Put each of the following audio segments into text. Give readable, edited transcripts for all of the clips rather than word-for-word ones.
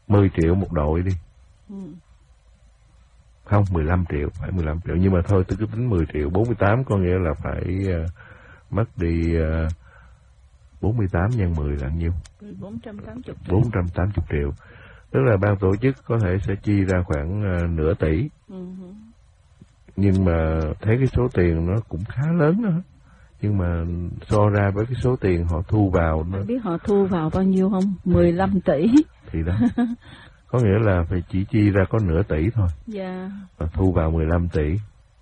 10 triệu một đội đi. Ừ. Không, 15 triệu, phải 15 triệu. Nhưng mà thôi tôi cứ tính 10 triệu, 48 có nghĩa là phải mất đi 48 nhân 10 là nhiêu? 480 triệu. 480 triệu. Tức là ban tổ chức có thể sẽ chi ra khoảng nửa tỷ. Nhưng mà thấy cái số tiền nó cũng khá lớn đó. Nhưng mà so ra với cái số tiền họ thu vào nó... Biết họ thu vào bao nhiêu không? 15 tỷ. Thì đó. Có nghĩa là phải chỉ chi ra có nửa tỷ thôi. Dạ. Và thu vào 15 tỷ.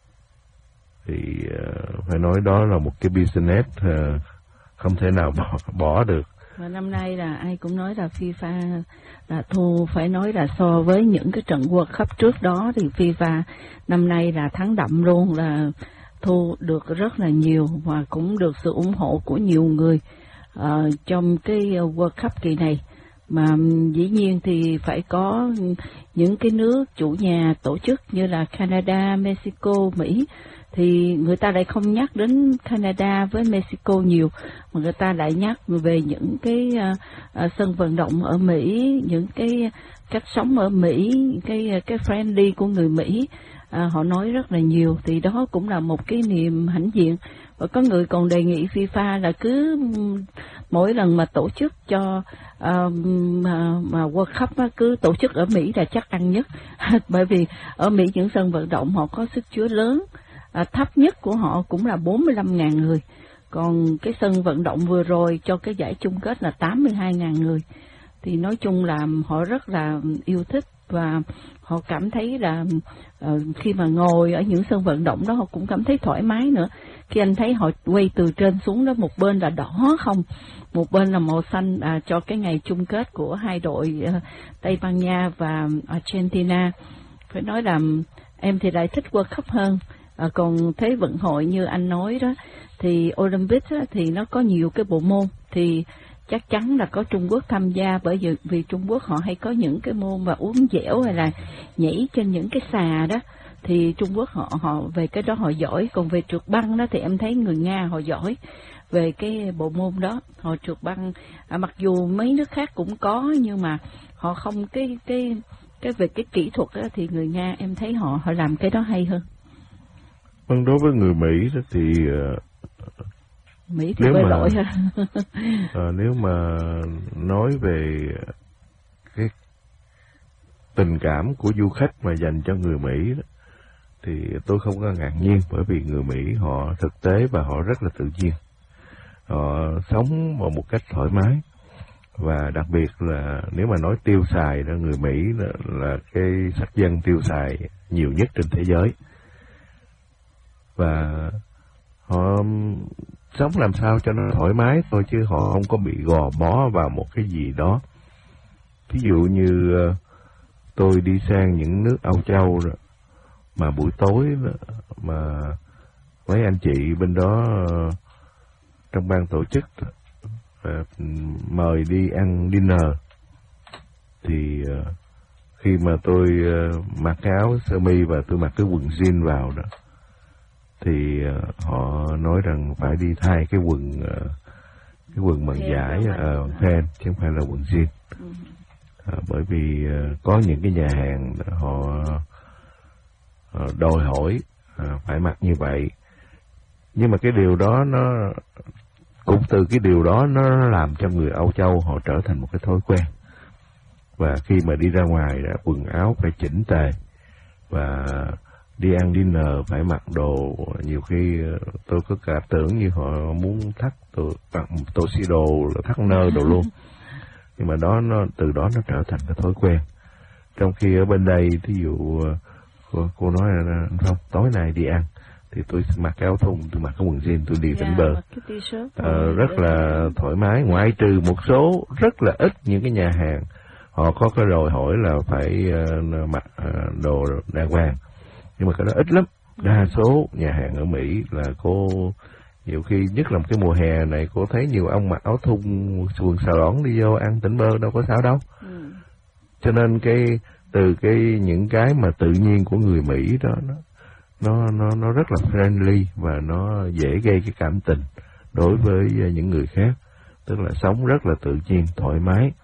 Thì phải nói đó là một cái business không thể nào bỏ được. Và năm nay là ai cũng nói là FIFA là thu, phải nói là so với những cái trận World Cup trước đó thì FIFA năm nay là thắng đậm luôn, là thu được rất là nhiều và cũng được sự ủng hộ của nhiều người trong cái World Cup kỳ này. Mà dĩ nhiên thì phải có những cái nước chủ nhà tổ chức như là Canada, Mexico, Mỹ, thì người ta lại không nhắc đến Canada với Mexico nhiều, mà người ta lại nhắc về những cái sân vận động ở Mỹ, những cái cách sống ở Mỹ, cái friendly của người Mỹ. Họ nói rất là nhiều, thì đó cũng là một cái niềm hãnh diện. Và có người còn đề nghị FIFA là cứ mỗi lần mà tổ chức cho mà World Cup cứ tổ chức ở Mỹ là chắc ăn nhất. Bởi vì ở Mỹ những sân vận động họ có sức chứa lớn, thấp nhất của họ cũng là 45.000 người. Còn cái sân vận động vừa rồi cho cái giải chung kết là 82.000 người. Thì nói chung là họ rất là yêu thích và họ cảm thấy là khi mà ngồi ở những sân vận động đó họ cũng cảm thấy thoải mái nữa. Khi anh thấy họ quay từ trên xuống đó, một bên là đỏ không, một bên là màu xanh cho cái ngày chung kết của hai đội Tây Ban Nha và Argentina. Phải nói là em thì lại thích World Cup hơn. Còn Thế vận hội như anh nói đó, thì Olympic đó, thì nó có nhiều cái bộ môn, thì chắc chắn là có Trung Quốc tham gia, bởi vì Trung Quốc họ hay có những cái môn mà uốn dẻo hay là nhảy trên những cái xà đó, thì Trung Quốc họ về cái đó họ giỏi. Còn về trượt băng đó thì em thấy người Nga họ giỏi về cái bộ môn đó. Họ trượt băng mặc dù mấy nước khác cũng có, nhưng mà họ không cái về cái kỹ thuật đó, thì người Nga em thấy họ làm cái đó hay hơn. Vâng, đối với người Mỹ đó thì Mỹ thì bơi lội ha. Nếu mà nói về cái tình cảm của du khách mà dành cho người Mỹ đó, thì tôi không có ngạc nhiên, bởi vì người Mỹ họ thực tế và họ rất là tự nhiên. Họ sống một cách thoải mái, và đặc biệt là nếu mà nói tiêu xài đó, người Mỹ là cái sắc dân tiêu xài nhiều nhất trên thế giới. Và họ sống làm sao cho nó thoải mái thôi, chứ họ không có bị gò bó vào một cái gì đó. Ví dụ như tôi đi sang những nước Âu Châu rồi, mà buổi tối đó, mà mấy anh chị bên đó trong ban tổ chức mời đi ăn dinner, thì khi mà tôi mặc cái áo sơ mi và tôi mặc cái quần jean vào đó, thì họ nói rằng phải đi thay cái quần bằng vải phen, chứ không phải là quần jean. Bởi vì có những cái nhà hàng họ đòi hỏi phải mặc như vậy. Nhưng mà cái điều đó nó cũng từ cái điều đó nó làm cho người Âu Châu họ trở thành một cái thói quen. Và khi mà đi ra ngoài đó, quần áo phải chỉnh tề, và đi ăn dinner phải mặc đồ, nhiều khi tôi có cả tưởng như họ muốn thắt tô xi đồ, thắt nơ đồ luôn. Nhưng mà từ đó nó trở thành cái thói quen. Trong khi ở bên đây, thí dụ cô nói là không, tối nay đi ăn thì tôi mặc cái áo thun, tôi mặc cái quần jean, tôi đi tỉnh bờ, rất là thoải mái. Ngoại trừ một số rất là ít những cái nhà hàng họ có cái đòi hỏi là phải mặc đồ đàng hoàng, nhưng mà cái đó ít lắm. Đa số nhà hàng ở Mỹ là cô nhiều khi, nhất là cái mùa hè này, cô thấy nhiều ông mặc áo thun quần xà lõn đi vô ăn tỉnh bơ, đâu có sao đâu. Cho nên từ những cái mà tự nhiên của người Mỹ đó, nó rất là friendly, và nó dễ gây cái cảm tình đối với những người khác. Tức là sống rất là tự nhiên, thoải mái.